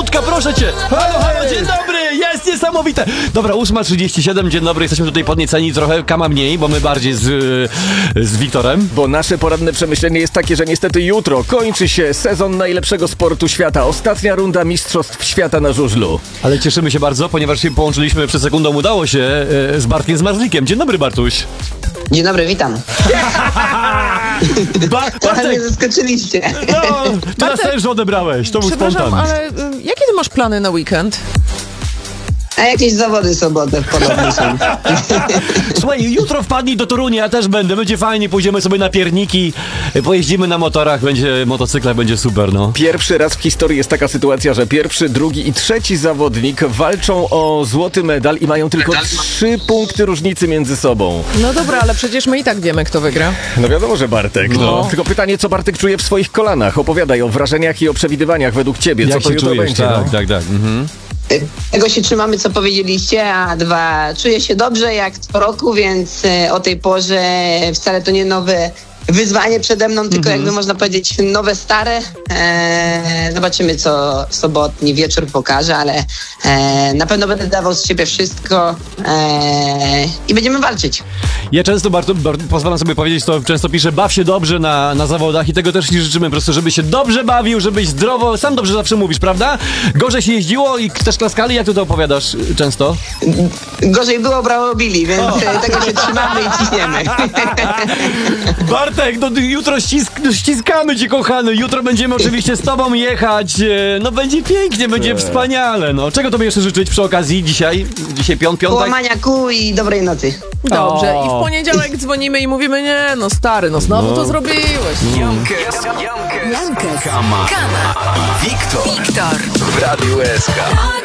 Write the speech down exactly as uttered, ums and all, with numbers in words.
Muzyczka, proszę cię! Halo, halo, dzień dobry! Jest niesamowite! Dobra, ósma trzydzieści siedem, dzień dobry, jesteśmy tutaj podnieceni trochę, Kama mniej, bo my bardziej z, z Wiktorem. Bo nasze poranne przemyślenie jest takie, że niestety jutro kończy się sezon najlepszego sportu świata. Ostatnia runda Mistrzostw Świata na żużlu. Ale cieszymy się bardzo, ponieważ się połączyliśmy przed sekundą, udało się e, z Bartkiem Zmarzlikiem. Dzień dobry, Bartuś. Dzień dobry, witam. Ba- Trochę mnie Bartek, zaskoczyliście. no, ty nas też odebrałeś, to był Przepraszam, spontan. ale y, jakie ty masz plany na weekend? A jakieś zawody sobotę podobne są. Słuchaj, jutro wpadnij do Torunia, ja też będę, będzie fajnie, pójdziemy sobie na pierniki, pojeździmy na motorach, będzie motocyklach, będzie super, no. Pierwszy raz w historii jest taka sytuacja, że pierwszy, drugi i trzeci zawodnik walczą o złoty medal i mają tylko trzy punkty różnicy między sobą. No dobra, ale przecież my i tak wiemy, kto wygra. No wiadomo, że Bartek. No. No. Tylko pytanie, co Bartek czuje w swoich kolanach? Opowiadaj o wrażeniach i o przewidywaniach według ciebie. Jak co to się jutro czujesz? będzie? Tak, no? tak, tak. Mhm. Tego się trzymamy, co powiedzieliście, a dwa, czuję się dobrze jak co roku, więc e, o tej porze wcale to nie nowe wyzwanie przede mną, tylko Mhm. jakby można powiedzieć nowe, stare. E, zobaczymy, co sobotni wieczór pokaże, ale e, na pewno będę dawał z siebie wszystko e, i będziemy walczyć. Ja często, bardzo, bardzo pozwalam sobie powiedzieć to, często piszę, baw się dobrze na, na zawodach i tego też ci życzymy, po prostu, żebyś się dobrze bawił, żebyś zdrowo, sam dobrze zawsze mówisz, prawda? Gorzej się jeździło i też klaskali, jak ty to opowiadasz y, często? Gorzej było, brało bili, więc e, tego się trzymamy i ciśniemy. Bartek, no jutro ścisk, ściskamy cię, kochany, jutro będziemy oczywiście z tobą jechać, e, no będzie pięknie, będzie wspaniale, no. Czego tobie jeszcze życzyć przy okazji dzisiaj, dzisiaj piąt, piątek? Połamania kół i dobrej nocy. Dobrze, O. i w poniedziałek dzwonimy i mówimy, nie no stary, no znowu to zrobiłeś. Jankes, Jankes, Kama i Wiktor Wiktor w Radiu S K.